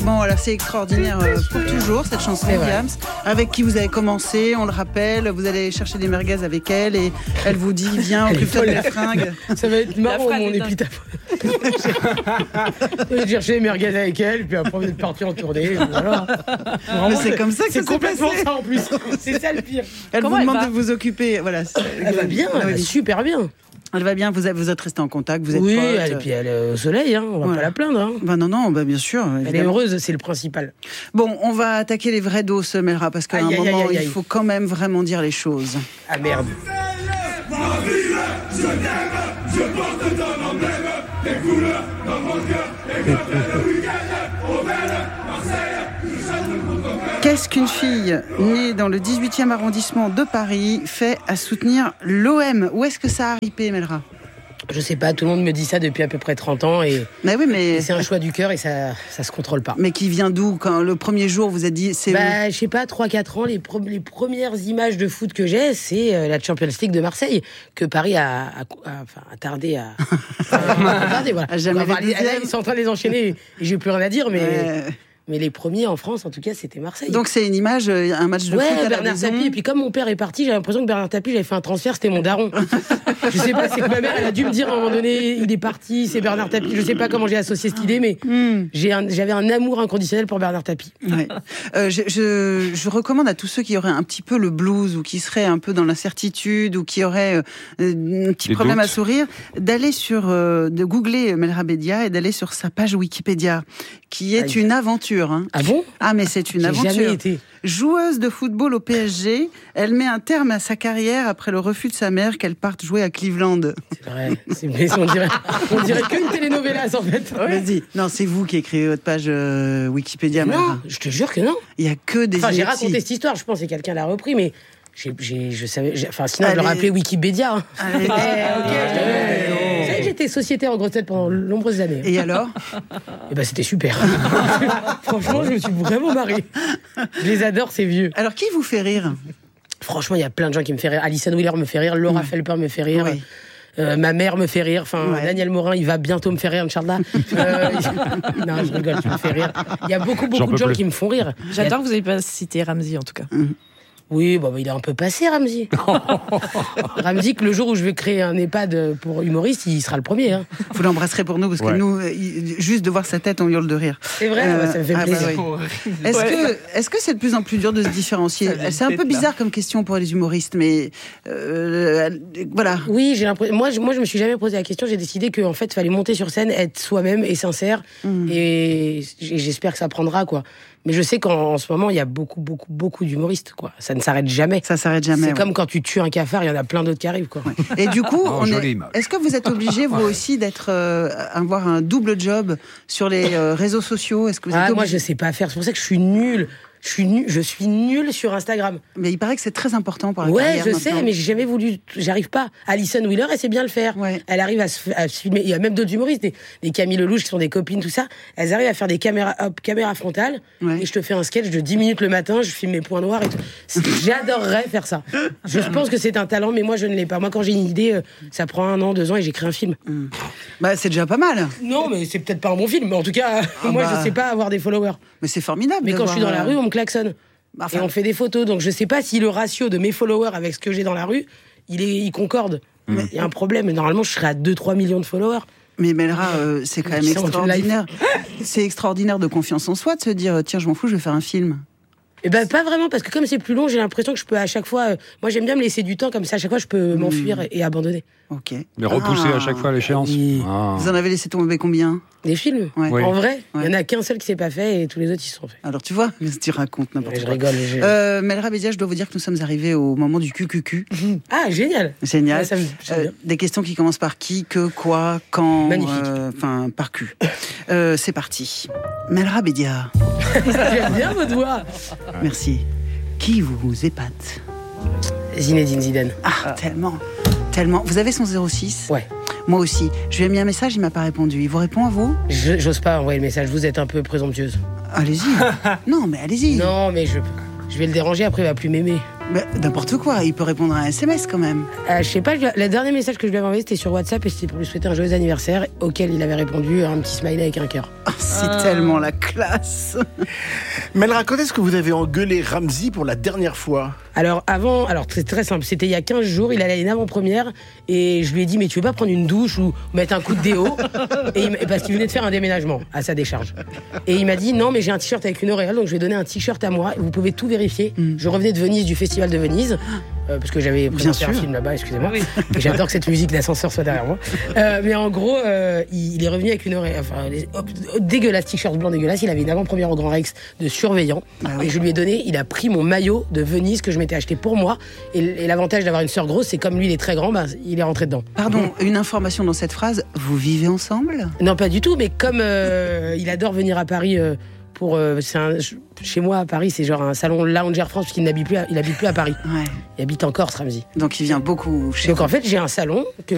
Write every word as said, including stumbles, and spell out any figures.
Bon, voilà, c'est extraordinaire euh, pour toujours, cette chanson de Diams, avec qui vous avez commencé, on le rappelle, vous allez chercher des merguez avec elle et elle vous dit, viens, occupe-toi de la fringue. Ça va être marrant, mon épitaphe. J'ai cherché des merguez avec elle, puis après, vous êtes parti en tournée. Voilà. Mais c'est comme ça que c'est ça s'est complètement passé. ça en plus. C'est ça le pire. Elle Comment vous elle demande va de vous occuper. Voilà. Elle va bien, elle va super bien. Elle va bien, vous êtes, vous êtes restés en contact, vous êtes oui, potes. elle, et puis elle est au soleil, hein, on va voilà. pas la plaindre. Hein. Bah non, non, bah bien sûr. Elle évidemment. est heureuse, c'est le principal. Bon, on va attaquer les vraies doses, Melra, parce qu'à Aïe, un aïe, moment, aïe, aïe. il faut quand même vraiment dire les choses. Ah merde. Ma ville, je t'aime, je porte ton emblème, tes couleurs dans mon cœur, et quand le week-end, au bel Marseille, je chante pour ton cœur. Qu'est-ce qu'une fille née dans le dix-huitième arrondissement de Paris fait à soutenir l'O M? Où est-ce que ça a ripé, Melra? Je sais pas, tout le monde me dit ça depuis à peu près trente ans et, Mais oui, mais et c'est un choix du cœur et ça, ça se contrôle pas. Mais qui vient d'où? Quand le premier jour, vous êtes dit, c'est Bah, je sais pas, trois quatre ans, les, pro- les premières images de foot que j'ai, c'est euh, la Champions League de Marseille, que Paris a, a, a- enfin, a tardé à... a tardé, voilà. A jamais Enfin, les les- deuxièmes. ils sont en train de les enchaîner et j'ai plus rien à dire, mais, Euh, mais les premiers en France, en tout cas, c'était Marseille. Donc c'est une image, euh, un match de ouais, foot à la Bernard maison. Tapie. Et puis comme mon père est parti, j'ai l'impression que Bernard Tapie, j'avais fait un transfert, c'était mon daron. Je sais pas, c'est que ma mère, elle a dû me dire à un moment donné, il est parti, c'est Bernard Tapie. Je sais pas comment j'ai associé cette idée, mais Hmm. j'ai un- j'avais un amour inconditionnel pour Bernard Tapie. Ouais. Euh, je, je, je recommande à tous ceux qui auraient un petit peu le blues ou qui seraient un peu dans l'incertitude ou qui auraient euh, un petit Des problème doutes. à sourire, d'aller sur, euh, de googler Melra Bédia et d'aller sur sa page Wikipédia, qui est Aïe. une aventure. Hein. Ah bon? Ah mais c'est une J'ai aventure. jamais été. Joueuse de football au P S G, elle met un terme à sa carrière après le refus de sa mère qu'elle parte jouer à Cleveland. C'est vrai. C'est- mais on dirait, on dirait qu'une telenovelas en fait. Vas-y. Non, c'est vous qui écrivez votre page euh, Wikipédia, Melra. Non, je te jure que non. Il y a que des Enfin, j'ai égyptiens. raconté cette histoire, je pense, et quelqu'un l'a repris, mais j'ai, j'ai, je savais. j'ai- Enfin, sinon, je Allez. l'aurais appelé Wikipédia. Hein. Allez. Eh, ok, je te- Allez. Vous savez que j'étais sociétaire en grosse tête pendant de nombreuses années. Et alors? Et ben, c'était super. Franchement, je me suis vraiment marré. Je les adore, ces vieux. Alors qui vous fait rire? Franchement, il y a plein de gens qui me font rire. Alison Wheeler me fait rire, Laura Felper me fait rire. Oui. Euh, ma mère me fait rire. Enfin, Ouais. Daniel Morin, il va bientôt me faire rire, Inch'Allah. Euh, non, je rigole, tu me fais rire. Il y a beaucoup, J'en beaucoup peux de gens plus. qui me font rire. J'adore que vous n'ayez pas cité Ramzy, en tout cas. Oui, bah, bah, il est un peu passé, Ramzy. Ramzy, que le jour où je vais créer un EHPAD pour humoristes, il sera le premier. Hein. Vous l'embrasserez pour nous, parce que Ouais. nous, euh, il- juste de voir sa tête, on hurle de rire. C'est vrai, Euh, bah, ça me fait ah, bah plaisir. oui. Est-ce que, est-ce que c'est de plus en plus dur de se différencier? C'est un peu bizarre comme question pour les humoristes, mais euh, voilà. Oui, j'ai l'impression. Moi, je, moi, je me suis jamais posé la question. J'ai décidé qu'en fait, il fallait monter sur scène, être soi-même et sincère. Mm. Et j- j'espère que ça prendra, quoi. Mais je sais qu'en en ce moment, il y a beaucoup, beaucoup, beaucoup d'humoristes, quoi. Ça ne s'arrête jamais. Ça s'arrête jamais. C'est ouais. comme quand tu tues un cafard, il y en a plein d'autres qui arrivent, quoi. Et du coup, Oh, on joli est... image. est-ce que vous êtes obligé, vous aussi, d'être euh, avoir un double job sur les euh, réseaux sociaux? Est-ce que vous êtes Ah, moi, obligé je sais pas faire. C'est pour ça que je suis nulle. Je suis nulle, je suis nulle sur Instagram. Mais il paraît que c'est très important pour la Ouais, carrière. je sais, maintenant. mais j'ai jamais voulu. J'arrive pas. Alison Wheeler, elle sait bien le faire. Ouais. Elle arrive à se, à se filmer. Il y a même d'autres humoristes, des, des Camille Lelouch qui sont des copines, tout ça. Elles arrivent à faire des caméras, hop, caméra frontale. Ouais. Et je te fais un sketch de dix minutes le matin. Je filme mes points noirs et tout. C'est- J'adorerais faire ça. Je pense que c'est un talent, mais moi je ne l'ai pas. Moi, quand j'ai une idée, euh, ça prend un an, deux ans et j'écris un film. Bah, c'est déjà pas mal. Non, mais c'est peut-être pas un bon film. Mais en tout cas, moi, bah. je sais pas avoir des followers. Mais c'est formidable. Mais quand je suis dans d'avoir, la rue, euh, on me klaxonne. bah, enfin, Et on fait des photos. Donc je sais pas si le ratio de mes followers avec ce que j'ai dans la rue, il, est, il concorde. Il y a un problème. Normalement, je serais à deux trois millions de followers. Mais Melra, euh, c'est quand même Ils sont en live. extraordinaire. C'est extraordinaire de confiance en soi de se dire tiens, je m'en fous, je vais faire un film. Et ben pas vraiment, parce que comme c'est plus long, j'ai l'impression que je peux à chaque fois. euh, moi, j'aime bien me laisser du temps, comme ça, à chaque fois, je peux m'enfuir et, et abandonner. Ok. Mais repousser Ah. à chaque fois à l'échéance. Oui. Ah. Vous en avez laissé tomber combien? Des films. Ouais. Oui. En vrai, il Ouais. y en a qu'un seul qui s'est pas fait et tous les autres, ils se sont faits. Alors tu vois, tu racontes n'importe Ouais, je quoi. rigole. je- Euh, Melra Bédia, je dois vous dire que nous sommes arrivés au moment du Q Q Q. Ah, génial. Génial. Ouais, ça me- j'aime Euh, bien. des questions qui commencent par qui, que, quoi, quand. Magnifique. euh, Enfin, par Q. Euh, c'est parti. Melra Bédia, J'aime bien votre voix. merci. Qui vous épate? Zinedine Zidane. Ah, tellement. Tellement. Vous avez son zéro six? Ouais. Moi aussi. Je lui ai mis un message, il m'a pas répondu. Il vous répond à vous? Je- J'ose pas envoyer le message. Vous êtes un peu présomptueuse. Allez-y. Non, mais allez-y. Non, mais je, je vais le déranger. Après, il va plus m'aimer. Mais n'importe quoi, il peut répondre à un S M S quand même. Euh, je sais pas, je- le dernier message que je lui avais envoyé, c'était sur WhatsApp et c'était pour lui souhaiter un joyeux anniversaire, auquel il avait répondu un petit smiley avec un cœur. Oh, c'est Ah. tellement la classe. Melra, quand est-ce que vous avez engueulé Ramzy pour la dernière fois? Alors avant, alors c'est très simple, c'était il y a quinze jours, il allait à une avant-première et je lui ai dit mais tu veux pas prendre une douche ou mettre un coup de déo et il m'a- parce qu'il venait de faire un déménagement à sa décharge. Et il m'a dit non mais j'ai un t-shirt avec une auréole donc je vais donner un t-shirt à moi, vous pouvez tout vérifier. Mm. Je revenais de Venise, du festival de Venise, euh, parce que j'avais présenté un sûr. film là-bas, excusez-moi. Et j'adore que cette musique d'ascenseur soit derrière moi. Euh, mais en gros, euh, il, il est revenu avec une auréole, enfin les- hop, dégueulasse, t-shirt blanc dégueulasse, il avait une avant-première au Grand Rex de surveillant Ah oui. et je lui ai donné, il a pris mon maillot de Venise que je m'étais acheté pour moi et, et l'avantage d'avoir une sœur grosse, c'est comme lui il est très grand, bah, il est rentré dedans. Pardon, une information dans cette phrase, vous vivez ensemble? Non pas du tout, mais comme euh, il adore venir à Paris euh, pour, euh, c'est un- chez moi à Paris c'est genre un salon lounge Air France parce qu'il n'habite plus, à- il habite plus à Paris, Ouais. il habite en Corse Ramzy. Donc il vient beaucoup chez Donc en fait j'ai un salon que